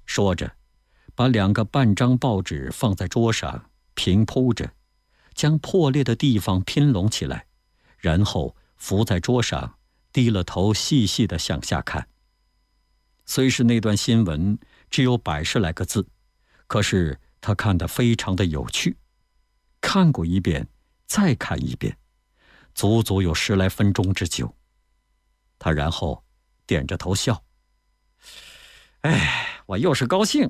说着，把2个半张报纸放在桌上平铺着，将破裂的地方拼拢起来，然后伏在桌上，低了头细细地向下看。虽是那段新闻只有110来个字，可是他看得非常的有趣，看过一遍再看一遍，足足有10来分钟之久。他然后点着头笑：“哎，我又是高兴